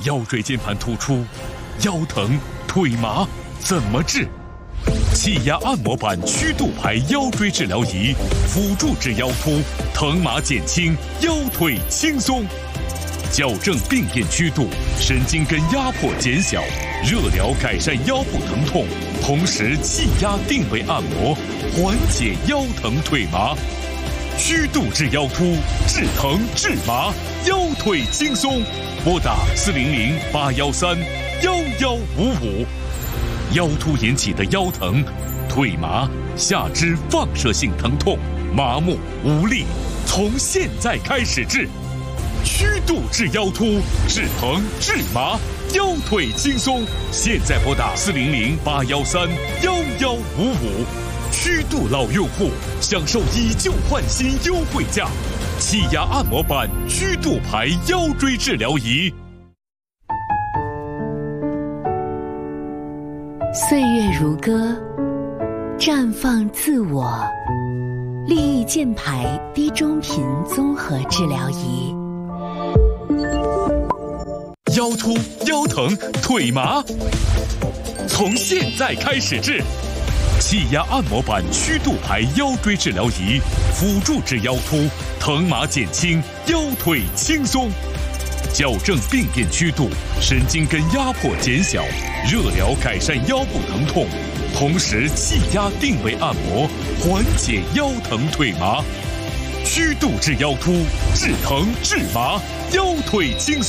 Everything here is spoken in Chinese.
腰椎间盘突出、腰疼、腿麻怎么治？气压按摩板曲度牌腰椎治疗仪，辅助治腰突，疼麻减轻，腰腿轻松。矫正病变曲度，神经根压迫减小，热疗改善腰部疼痛，同时气压定位按摩，缓解腰疼腿麻。曲度治腰突，治疼治麻，腰腿轻松。拨打400-813-1155。腰突引起的腰疼、腿麻、下肢放射性疼痛、麻木无力，从现在开始治。曲度治腰突，治疼治麻，腰腿轻松。现在拨打400-813-1155。曲度老用户享受以旧换新优惠价，气压按摩板曲度牌腰椎治疗仪。 岁月如歌，绽放自我。利益健牌低中频综合治疗仪。 腰突、腰疼、腿麻，从现在开始治。气压按摩板曲度牌腰椎治疗仪，辅助治腰突，疼麻减轻，腰腿轻松。矫正病变曲度，神经根压迫减小，热疗改善腰部疼痛，同时气压定位按摩，缓解腰疼腿麻。曲度治腰突，治疼治麻，腰腿轻松。